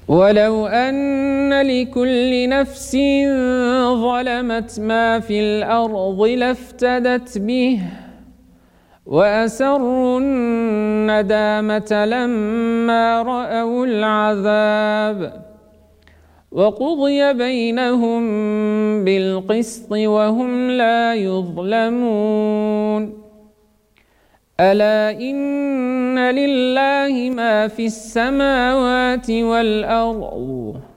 ولو أن لكل نفس ظلمت ما في الأرض لافتدت به وأسروا الندامة لما رأوا العذاب وقضي بينهم بالقسط وهم لا يظلمون ألا إن لله ما في السماوات والأرض